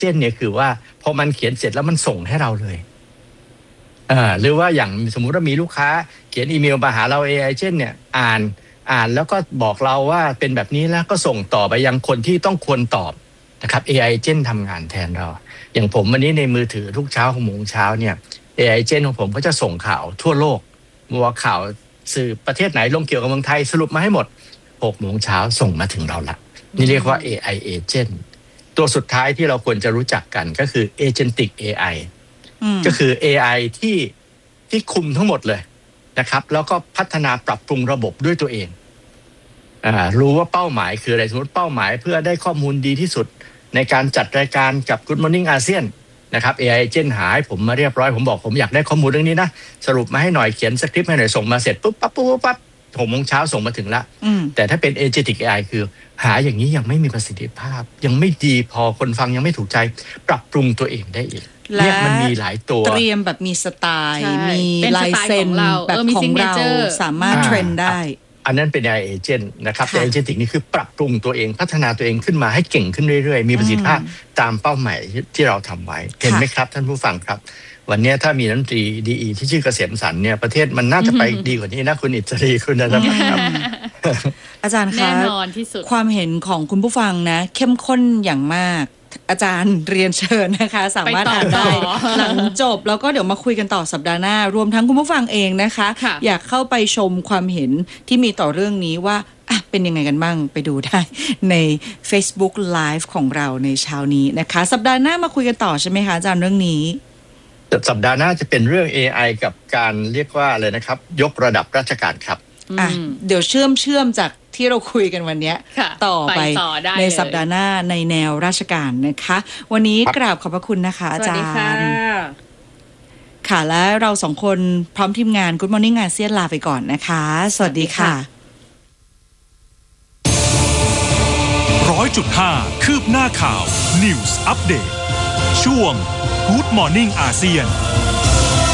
Agent เนี่ยคือว่าพอมันเขียนเสร็จแล้วมันส่งให้เราเลยหรือว่าอย่างสมมุติว่ามีลูกค้าเขียนอีเมลมาหาเรา AI Agent เนี่ยอ่านแล้วก็บอกเราว่าเป็นแบบนี้แล้วก็ส่งต่อไปยังคนที่ต้องควรตอบนะครับ AI Agent ทำงานแทนเราอย่างผมวันนี้ในมือถือทุกเช้า6 โมงเช้าเนี่ย AI Agent ของผมก็จะส่งข่าวทั่วโลกว่าข่าวสื่อประเทศไหนลงเกี่ยวกับเมืองไทยสรุปมาให้หมด6 โมงเช้าส่งมาถึงเราละนี่เรียกว่า AI Agent ตัวสุดท้ายที่เราควรจะรู้จักกันก็คือ Agentic AI ก็คือ AI ที่คุมทั้งหมดเลยนะครับแล้วก็พัฒนาปรับปรุงระบบด้วยตัวเองรู้ว่าเป้าหมายคืออะไรสมมติเป้าหมายเพื่อได้ข้อมูลดีที่สุดในการจัดรายการกับ Good Morning ASEAN นะครับ AI Agent หาให้ผมมาเรียบร้อยผมบอกผมอยากได้ข้อมูลเรื่องนี้นะสรุปมาให้หน่อยเขียนสคริปต์ให้หน่อยส่งมาเสร็จปุ๊บปั๊บ6 โมงเช้าส่งมาถึงละแต่ถ้าเป็น Agentic AI คือหาอย่างนี้ยังไม่มีประสิทธิภาพยังไม่ดีพอคนฟังยังไม่ถูกใจปรับปรุงตัวเองได้อีกเนี่ยมันมีหลายตัวเตรียมแบบมีสไตล์มีลายเซ็นแบบของเราสามารถเทรนได้อันนั้นเป็น AI Agent นะครับแต่ Agentic นี่คือปรับปรุงตัวเองพัฒนาตัวเองขึ้นมาให้เก่งขึ้นเรื่อยๆมีประสิทธิภาพตามเป้าหมายที่เราทำไว้เห็นไหมครับท่านผู้ฟังครับวันนี้ถ้ามีรัฐมนตรีดีที่ชื่อเกษมสันต์เนี่ยประเทศมันน่าจะไปดีกว่านี้นะคุณอิสรีคุณนะครับอาจารย์คะแน่นอนที่สุดความเห็นของคุณผู้ฟังนะเข้มข้นอย่างมากอาจารย์เรียนเชิญนะคะสามารถอ่านได้หลังจบแล้วก็เดี๋ยวมาคุยกันต่อสัปดาห์หน้ารวมทั้งคุณผู้ฟังเองนะคะอยากเข้าไปชมความเห็นที่มีต่อเรื่องนี้ว่าเป็นยังไงกันบ้างไปดูได้ใน Facebook Live ของเราในเช้านี้นะคะสัปดาห์หน้ามาคุยกันต่อใช่ไหมคะอาจารย์เรื่องนี้สัปดาห์หน้าจะเป็นเรื่อง AI กับการเรียกว่าอะไรนะครับยกระดับราชการครับเดี๋ยวเชื่อมจากที่เราคุยกันวันนี้ต่อไปในสัปดาห์หน้าในแนวราชการนะคะวันนี้กราบขอบพระคุณนะคะอาจารย์ค่ะและเราสองคนพร้อมทีมงาน Good Morning ASEAN ลาไปก่อนนะคะสวัสดีค่ะ 100.5 คืบหน้าข่าว News Update ช่วง Good Morning ASEAN